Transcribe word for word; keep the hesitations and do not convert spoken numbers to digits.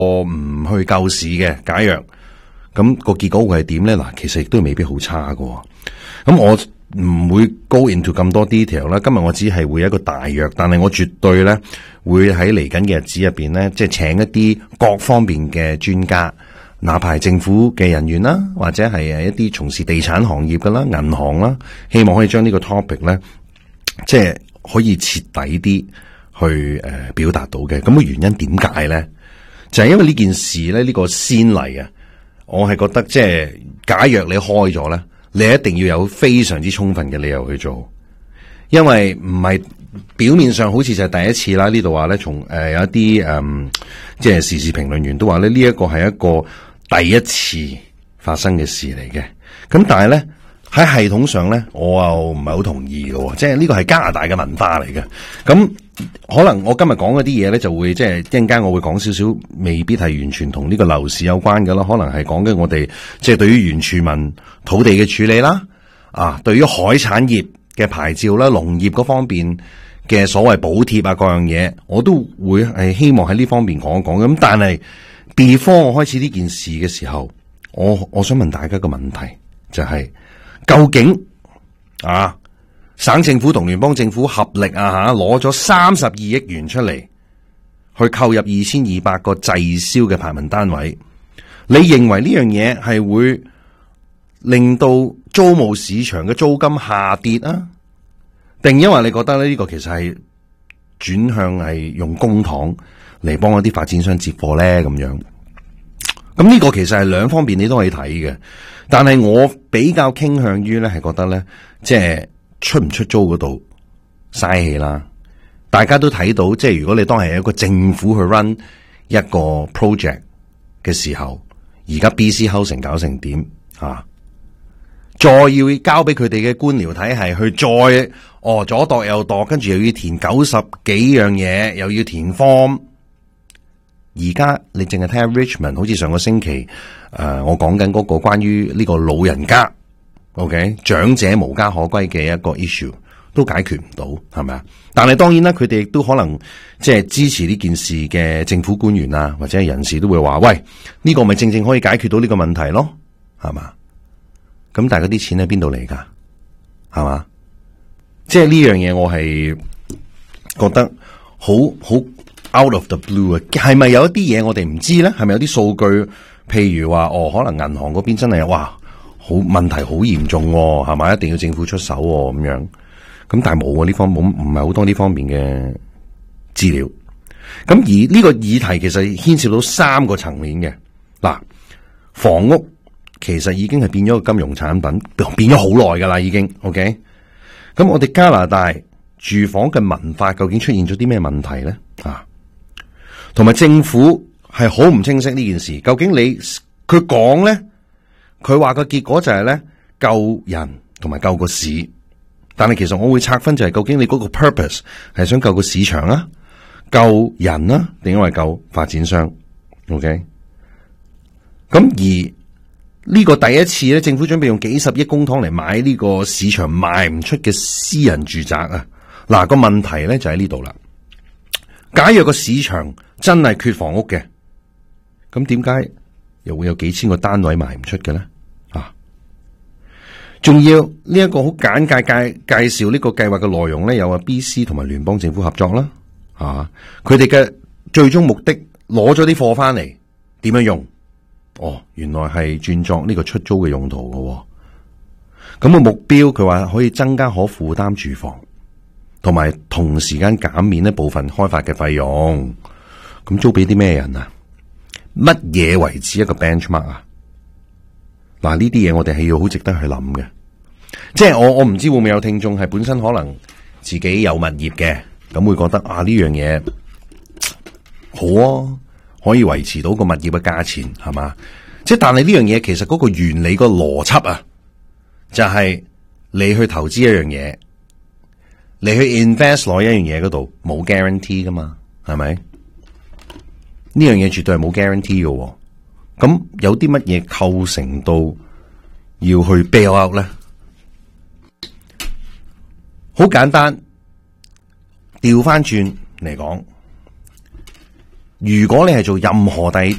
我唔去救市嘅解約，咁個結果會係點咧？嗱，其實亦都未必好差㗎。咁我唔會 go into 咁多 detail 啦。今日我只係會有一個大約，但係我絕對咧會喺嚟緊嘅日子入邊咧，即係請一啲各方面嘅專家，哪怕係政府嘅人員啦，或者係誒一啲從事地產行業嘅啦、銀行啦，希望可以將呢個 topic 咧，即係可以徹底啲去誒、呃、表達到嘅。咁嘅原因點解咧？就係、是、因為呢件事咧，呢、這個先例啊，我係覺得即係假若你開咗咧，你一定要有非常之充分嘅理由去做，因為唔係表面上好似就係第一次啦。呢度話咧，從誒、呃、有一啲誒、嗯，即係時事評論員都話咧，呢一個係一個第一次發生嘅事嚟嘅。咁但係咧喺系統上咧，我又唔係好同意嘅，即係呢個係加拿大嘅文化嚟嘅。咁可能我今日講嗰啲嘢咧，就會即係一陣間我會講少少，未必係完全同呢個樓市有關嘅啦。可能係講緊我哋即係對於原住民土地嘅處理啦，啊，對於海產業嘅牌照啦、農業嗰方面嘅所謂補貼啊，各樣嘢，我都會係希望喺呢方面講一講。咁但係 before 我開始呢件事嘅時候，我我想問大家一個問題，就係、是、究竟啊？省政府同聯邦政府合力啊吓，攞咗三十二億元出嚟，去購入二千二百個滯銷嘅排民單位。你認為呢樣嘢係會令到租務市場嘅租金下跌啊？定因為你覺得咧呢個其實係轉向係用公帑嚟幫一啲發展商接貨咧咁樣？咁呢個其實係兩方面你都可以睇嘅，但係我比較傾向於咧係覺得咧，即係。出唔出租嗰度嘥氣啦！大家都睇到，即係如果你當係一個政府去 run 一個 project 嘅時候，而家 B C Housing 搞成點啊？再要交俾佢哋嘅官僚體系去再哦左度右度，跟住又要填九十幾樣嘢，又要填 form。而家你淨係睇下 Richmond， 好似上個星期誒、呃，我講緊嗰個關於呢個老人家。OK， 長者無家可歸嘅一個 issue 都解決唔到，係咪啊？但係當然啦，佢哋亦都可能即係支持呢件事嘅政府官員啊，或者係人士都會話：喂，呢個咪正正可以解決到呢個問題咯，係嘛？咁但係嗰啲錢喺邊度嚟噶？係嘛？即係呢樣嘢，我係覺得好好 out of the blue 啊！係咪有一啲嘢我哋唔知咧？係咪有啲數據？譬如話哦，可能銀行嗰邊真係哇。好問題好嚴重係嘛？一定要政府出手咁樣，咁但係冇啊，呢方冇唔係好多呢方面嘅資料。咁而呢個議題其實牽涉到三個層面嘅。嗱，房屋其實已經係變咗個金融產品，變咗好耐噶啦已經。OK，咁我哋加拿大住房嘅文化究竟出現咗啲咩問題咧？啊，同埋政府係好唔清晰呢件事。究竟你佢講咧？佢話個結果就係咧救人同埋救個市，但係其實我會拆分就係究竟你嗰個 purpose 係想救個市場啊、救人啊，定因為救發展商 ？OK， 咁而呢個第一次咧，政府準備用幾十億公帑嚟買呢個市場賣唔出嘅私人住宅啊！嗱，個問題咧就喺呢度啦。假若個市場真係缺房屋嘅，咁點解又會有幾千個單位賣唔出嘅咧？啊，仲要呢一個好簡介介介紹呢個計劃嘅內容咧，有啊 B C 同埋聯邦政府合作啦，啊，佢哋嘅最終目的攞咗啲貨翻嚟，點樣用？哦，原來係轉作呢個出租嘅用途嘅，咁個目標佢話可以增加可負擔住房，同埋同時間減免一部分開發嘅費用，咁租俾啲咩人啊？乜嘢為之一個 benchmark 啊？嗱，呢啲嘢我哋係要好值得去諗嘅。即係我我唔知會唔會有聽眾係本身可能自己有物業嘅，咁會覺得啊呢樣嘢好啊，可以維持到個物業嘅價錢係嘛？即係但係呢樣嘢其實嗰個原理個邏輯啊，就係你去投資一樣嘢，你去 invest 落一樣嘢嗰度冇 guarantee 噶嘛，係咪？呢樣嘢絕對係冇 guarantee 嘅，咁有啲乜嘢構成到要去 bail out 咧？好簡單，調翻轉嚟講， 如果你係做任何第